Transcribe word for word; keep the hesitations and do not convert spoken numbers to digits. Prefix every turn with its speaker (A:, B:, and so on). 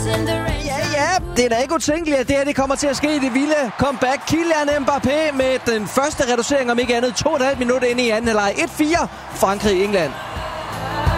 A: Ja, ja, det er da ikke utænkeligt, at det her det kommer til at ske i det vilde comeback. Kylian Mbappé med den første reducering, om ikke andet, to og et halvt minut inde i anden halvleg. et fire, Frankrig-England.